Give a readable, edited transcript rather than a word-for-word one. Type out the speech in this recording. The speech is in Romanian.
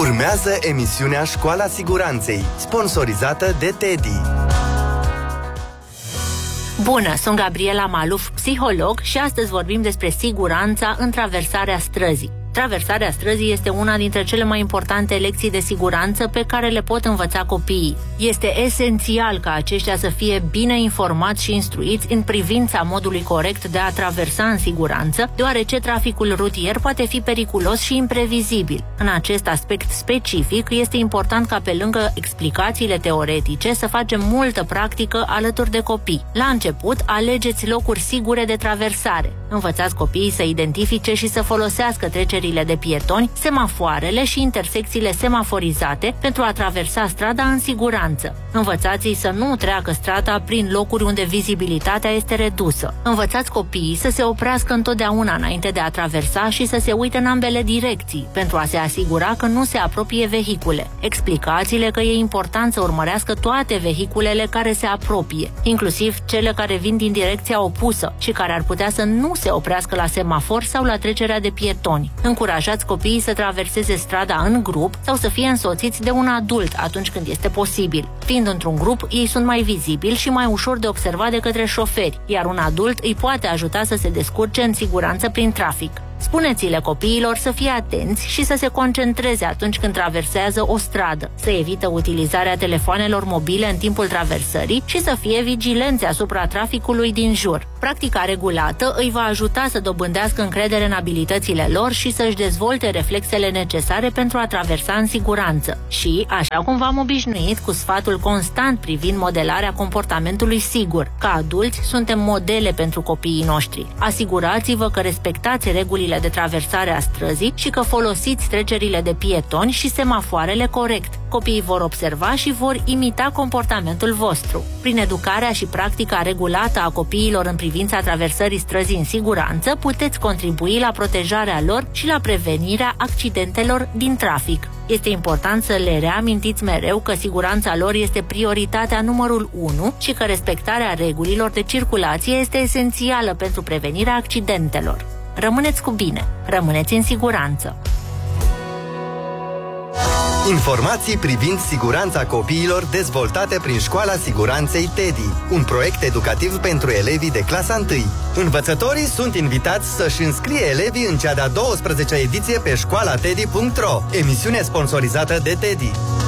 Urmează emisiunea Școala Siguranței, sponsorizată de Teddy. Bună, sunt Gabriela Maluf, psiholog, și astăzi vorbim despre siguranța în traversarea străzii. Traversarea străzii este una dintre cele mai importante lecții de siguranță pe care le pot învăța copiii. Este esențial ca aceștia să fie bine informați și instruiți în privința modului corect de a traversa în siguranță, deoarece traficul rutier poate fi periculos și imprevizibil. În acest aspect specific, este important ca pe lângă explicațiile teoretice să facem multă practică alături de copii. La început, alegeți locuri sigure de traversare. Învățați copiii să identifice și să folosească trecerile de pietoni, semafoarele și intersecțiile semaforizate pentru a traversa strada în siguranță. Învățați-i să nu treacă strada prin locuri unde vizibilitatea este redusă. Învățați copiii să se oprească întotdeauna înainte de a traversa și să se uite în ambele direcții, pentru a se asigura că nu se apropie vehicule. Explicați-le că e important să urmărească toate vehiculele care se apropie, inclusiv cele care vin din direcția opusă și care ar putea să nu se oprească la semafor sau la trecerea de pietoni. Încurajați copiii să traverseze strada în grup sau să fie însoțiți de un adult atunci când este posibil. Fiind într-un grup, ei sunt mai vizibili și mai ușor de observat de către șoferi, iar un adult îi poate ajuta să se descurce în siguranță prin trafic. Spuneți-le copiilor să fie atenți și să se concentreze atunci când traversează o stradă, să evită utilizarea telefoanelor mobile în timpul traversării și să fie vigilenți asupra traficului din jur. Practica regulată îi va ajuta să dobândească încredere în abilitățile lor și să-și dezvolte reflexele necesare pentru a traversa în siguranță. Și, așa cum v-am obișnuit cu sfatul constant privind modelarea comportamentului sigur, ca adulți suntem modele pentru copiii noștri. Asigurați-vă că respectați regulile de traversare a străzii și că folosiți trecerile de pietoni și semafoarele corect. Copiii vor observa și vor imita comportamentul vostru. Prin educarea și practica regulată a copiilor în privința traversării străzii în siguranță, puteți contribui la protejarea lor și la prevenirea accidentelor din trafic. Este important să le reamintiți mereu că siguranța lor este prioritatea numărul 1 și că respectarea regulilor de circulație este esențială pentru prevenirea accidentelor. Rămâneți cu bine, rămâneți în siguranță. Informații privind siguranța copiilor dezvoltate prin Școala Siguranței Teddy, un proiect educativ pentru elevii de clasa 1. Învățătorii sunt invitați să-și înscrie elevii în cea de-a 12-a ediție pe școalateddy.ro, emisiune sponsorizată de Teddy.